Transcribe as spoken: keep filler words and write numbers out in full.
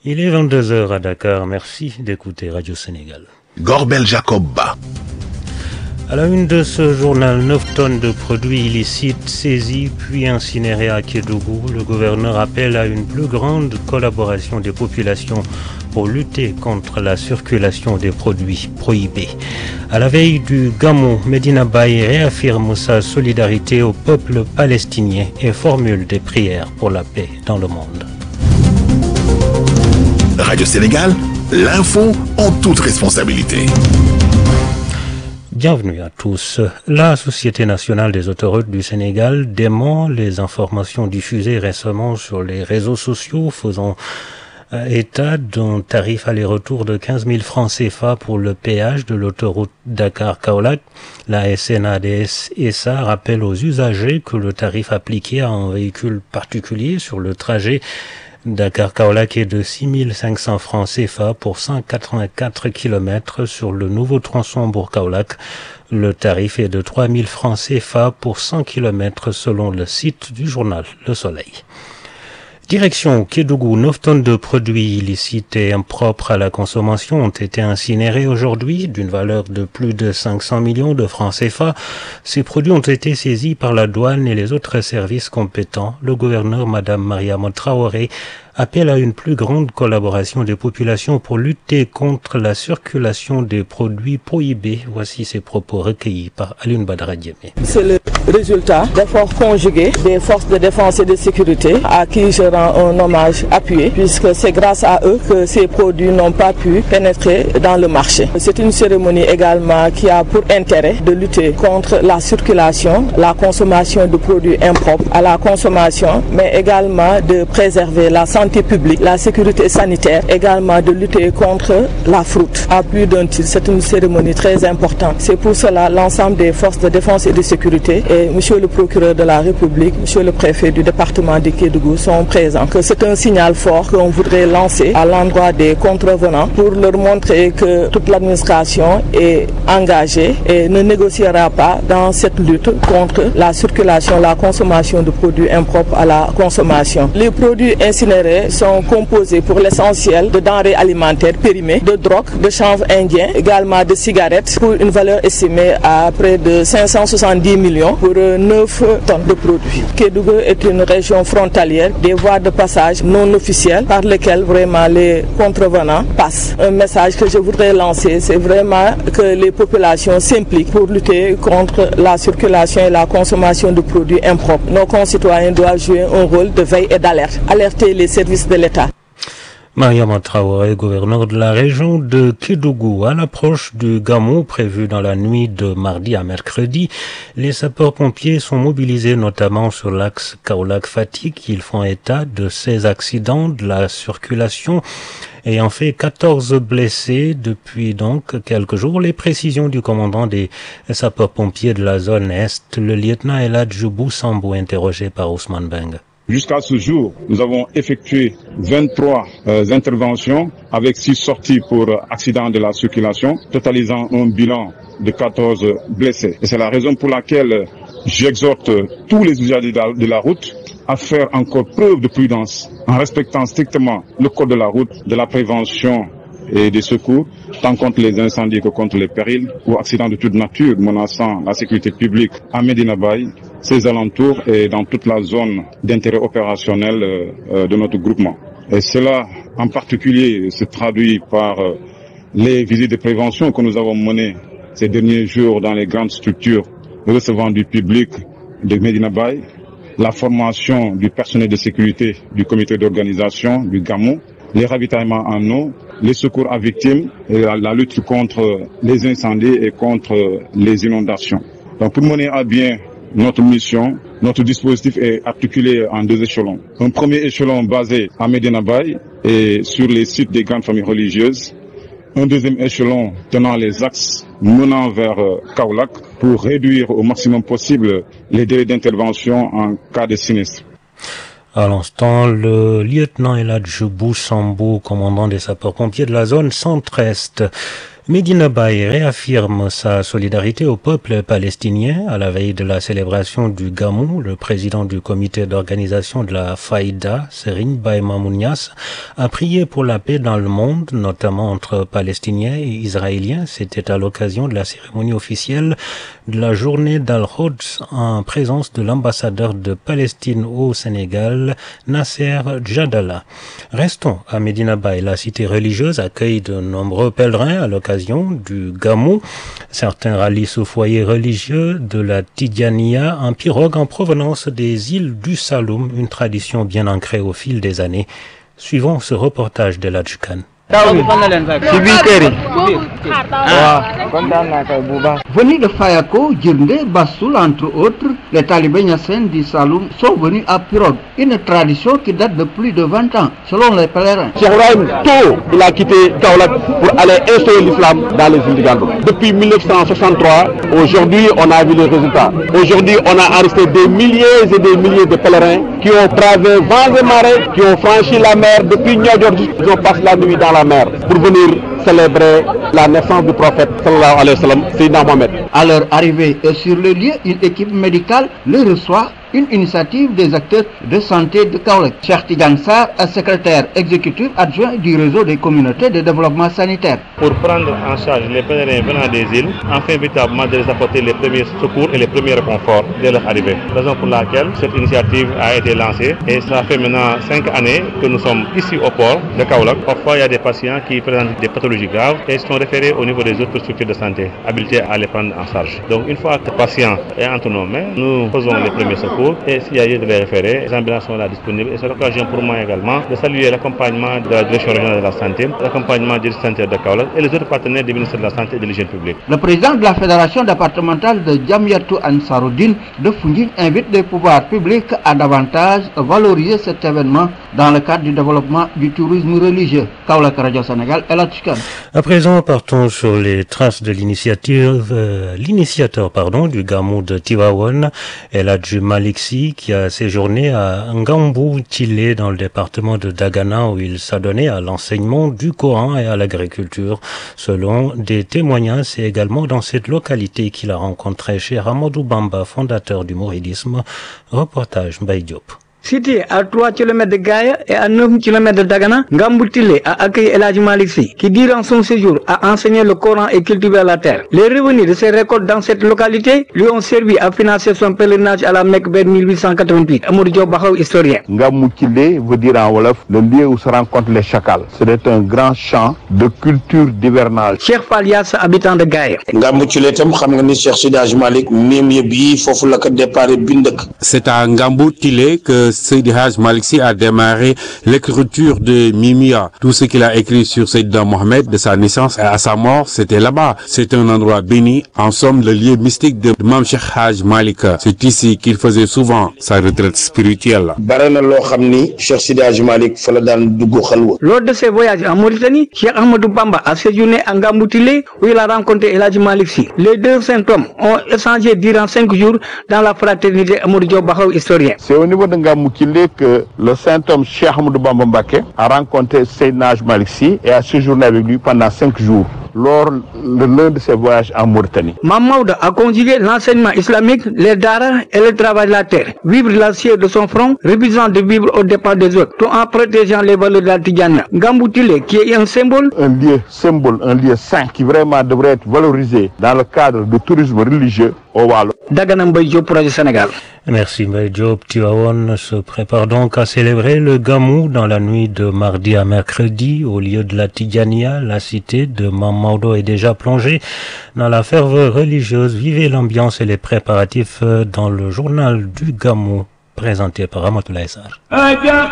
Il est vingt-deux heures à Dakar, merci d'écouter Radio Sénégal. Gorbel Jacob Ba. À la une de ce journal, neuf tonnes de produits illicites saisis puis incinérés à Kédougou. Le gouverneur appelle à une plus grande collaboration des populations pour lutter contre la circulation des produits prohibés. À la veille du Gamou, Medina Baye réaffirme sa solidarité au peuple palestinien et formule des prières pour la paix dans le monde. Radio Sénégal, l'info en toute responsabilité. Bienvenue à tous. La Société nationale des autoroutes du Sénégal dément les informations diffusées récemment sur les réseaux sociaux faisant état d'un tarif aller-retour de quinze mille francs C F A pour le péage de l'autoroute Dakar-Kaolack. La S N A D S S A rappelle aux usagers que le tarif appliqué à un véhicule particulier sur le trajet Dakar-Kaolack est de six mille cinq cents francs C F A pour cent quatre-vingt-quatre kilomètres sur le nouveau tronçon Bourg-Kaolack. Le tarif est de trois mille francs C F A pour cent kilomètres selon le site du journal Le Soleil. Direction Kédougou, neuf tonnes de produits illicites et impropres à la consommation ont été incinérés aujourd'hui d'une valeur de plus de cinq cents millions de francs C F A. Ces produits ont été saisis par la douane et les autres services compétents. Le gouverneur, Madame Mariama Traoré, appelle à une plus grande collaboration des populations pour lutter contre la circulation des produits prohibés. Voici ces propos recueillis par Alioune Badara Diémé. C'est le résultat d'efforts conjugués des forces de défense et de sécurité à qui je rends un hommage appuyé puisque c'est grâce à eux que ces produits n'ont pas pu pénétrer dans le marché. C'est une cérémonie également qui a pour intérêt de lutter contre la circulation, la consommation de produits impropres à la consommation, mais également de préserver la santé publique, la sécurité sanitaire, également de lutter contre la fraude. À plus d'un titre, c'est une cérémonie très importante. C'est pour cela l'ensemble des forces de défense et de sécurité et Monsieur le procureur de la République, Monsieur le préfet du département de Kédougou sont présents. Que c'est un signal fort qu'on voudrait lancer à l'endroit des contrevenants pour leur montrer que toute l'administration est engagée et ne négociera pas dans cette lutte contre la circulation, la consommation de produits impropres à la consommation. Les produits incinérés sont composés pour l'essentiel de denrées alimentaires périmées, de drogue, de chanvre indien, également de cigarettes pour une valeur estimée à près de cinq cent soixante-dix millions pour neuf tonnes de produits. Kédougou est une région frontalière, des voies de passage non officielles par lesquelles vraiment les contrevenants passent. Un message que je voudrais lancer, c'est vraiment que les populations s'impliquent pour lutter contre la circulation et la consommation de produits impropres. Nos concitoyens doivent jouer un rôle de veille et d'alerte, alerter les services de l'État. Mariama Traoré, gouverneur de la région de Kédougou. À l'approche du Gamou prévu dans la nuit de mardi à mercredi, les sapeurs-pompiers sont mobilisés notamment sur l'axe Kaolack-Fatick. Ils font état de ces accidents de la circulation ayant fait quatorze blessés depuis donc quelques jours. Les précisions du commandant des sapeurs-pompiers de la zone Est, le lieutenant Eladj Boussambou, interrogé par Ousmane Beng. Jusqu'à ce jour, nous avons effectué vingt-trois euh, interventions avec six sorties pour euh, accidents de la circulation, totalisant un bilan de quatorze blessés. Et c'est la raison pour laquelle j'exhorte tous les usagers de la, de la route à faire encore preuve de prudence en respectant strictement le code de la route, de la prévention et des secours, tant contre les incendies que contre les périls ou accidents de toute nature menaçant la sécurité publique à Medina Baye, ses alentours et dans toute la zone d'intérêt opérationnel euh, de notre groupement. Et cela en particulier se traduit par euh, les visites de prévention que nous avons menées ces derniers jours dans les grandes structures recevant du public de Medina Baye, la formation du personnel de sécurité du comité d'organisation du Gamou, les ravitaillements en eau, les secours à victimes et la, la lutte contre les incendies et contre les inondations. Donc pour mener à bien notre mission, notre dispositif est articulé en deux échelons. Un premier échelon basé à Medina Baye et sur les sites des grandes familles religieuses. Un deuxième échelon tenant les axes menant vers Kaolack pour réduire au maximum possible les délais d'intervention en cas de sinistre. À l'instant, le lieutenant Eladj Boussambou, commandant des sapeurs-pompiers de la zone centre-est. Medina Baye réaffirme sa solidarité au peuple palestinien à la veille de la célébration du Gamou. Le président du comité d'organisation de la Faïda, Serigne Baye Mamoun Niass, a prié pour la paix dans le monde, notamment entre Palestiniens et Israéliens. C'était à l'occasion de la cérémonie officielle de la journée d'Al-Quds en présence de l'ambassadeur de Palestine au Sénégal, Nasser Jadala. Restons à Medina Baye. La cité religieuse accueille de nombreux pèlerins à l'occasion du Gamou. Certains rallient au foyer religieux de la Tidjaniya en pirogue en provenance des îles du Saloum, une tradition bien ancrée au fil des années. Suivons ce reportage de l'Adjukan. Venus de Fayako, Djirnde, Bassoul, entre autres, les talibés nyassènes du Saloum sont venus à pirogue, une tradition qui date de plus de vingt ans, selon les pèlerins. Cheikh Ibrahim, tôt, il a quitté Kaolack pour aller instaurer l'islam dans les îles du Gandou. Depuis mille neuf cent soixante-trois, aujourd'hui, on a vu les résultats. Aujourd'hui, on a arrêté des milliers et des milliers de pèlerins qui ont traversé vents et marées, qui ont franchi la mer depuis Niodior, ils ont passé la nuit dans la mer pour venir célébrer la naissance du prophète sallallahu alayhi wa sallam, Sayyidina Mohamed. À leur arrivée et sur le lieu, une équipe médicale les reçoit, une initiative des acteurs de santé de Kaolack. Cheikh Tidiane Sarr, secrétaire exécutif adjoint du réseau des communautés de développement sanitaire. Pour prendre en charge les pèlerins venant des îles, afin véritablement de les apporter les premiers secours et les premiers réconforts dès leur arrivée. Raison pour laquelle cette initiative a été lancée et ça fait maintenant cinq années que nous sommes ici au port de Kaolack. Parfois il y a des patients qui présentent des pathologies graves et sont référés au niveau des autres structures de santé habilitées à les prendre en charge. Donc une fois que le patient est entre nos mains, nous faisons les premiers secours. Et s'il y a lieu de les référer, les ambulances sont là disponibles. Et c'est l'occasion pour moi également de saluer l'accompagnement de la direction régionale de la santé, l'accompagnement du sanitaire de Kaolack et les autres partenaires du ministère de la Santé et de l'Hygiène publique. Le président de la fédération départementale de Djamiatou Ansaroudine de Foundiougne invite les pouvoirs publics à davantage valoriser cet événement dans le cadre du développement du tourisme religieux. Kaolack, Radio Sénégal, El Hadj. À présent, partons sur les traces de l'initiative, euh, l'initiateur pardon, du Gamou de Tivaouane, El Hadj Malick Sy, qui a séjourné à Ngambou Tilé dans le département de Dagana où il s'adonnait à l'enseignement du Coran et à l'agriculture. Selon des témoignages, c'est également dans cette localité qu'il a rencontré Cheikh Ahmadou Bamba, fondateur du mouridisme. Reportage Mbaye Diop. Situé à trois kilomètres de Gaïa et à neuf kilomètres de Dagana, Ngambou Tilé a accueilli El Hadj Malick Sy, qui durant son séjour a enseigné le Coran et cultivé la terre. Les revenus de ses récoltes dans cette localité lui ont servi à financer son pèlerinage à la Mecque vers mille huit cent quatre-vingt-huit. Amadou Diop Bakhaw, historien. Ngambou Tilé veut dire en Wolof le lieu où se rencontrent les chacals. C'est un grand champ de culture d'hivernage. Cheikh Falias, habitant de Gaïa. Ngambou Tilé tam xam nga ni Cheikh Sidi Hadj Malick mim bi fofu la ko déparé bindek. C'est à Ngambou Tilé que Seydi Hadj Malick Sy a démarré l'écriture de Mimia. Tout ce qu'il a écrit sur Seydina Mohamed de sa naissance à sa mort, c'était là-bas. C'est un endroit béni, en somme le lieu mystique de Mame Cheikh Hadj Malick. C'est ici qu'il faisait souvent sa retraite spirituelle. Lors de ses voyages en Mauritanie, Cheikh Ahmadou Bamba a séjourné à Ngambou Tilé où il a rencontré El Hadj Malick Sy. Les deux saints hommes ont échangé durant cinq jours dans la fraternité. Amadou Diop Bakhaw, historien. C'est au niveau de Ngambou Tilé que le saint homme Cheikh Ahmadou Bamba Mbacké a rencontré Seydina Hadj Malick Sy et a séjourné avec lui pendant cinq jours lors de l'un de ses voyages en Mauritanie. Mame Maodo a conjugué l'enseignement islamique, les dara et le travail de la terre. Vivre la sueur de son front, refusant de vivre au départ des autres, tout en protégeant les valeurs de la Tidjana. Ngambou Tilé, qui est un symbole, un lieu symbole, un lieu saint qui vraiment devrait être valorisé dans le cadre du tourisme religieux au Waalo. Dagana Mbaye Diop pour Radio Sénégal. Merci Mbaye Diop. Tivaouane se prépare donc à célébrer le Gamou dans la nuit de mardi à mercredi au lieu de la Tidjaniya. La cité de Mame Maodo est déjà plongée dans la ferveur religieuse. Vivez l'ambiance et les préparatifs dans le journal du Gamou présenté par Ramatoulaye Sarr.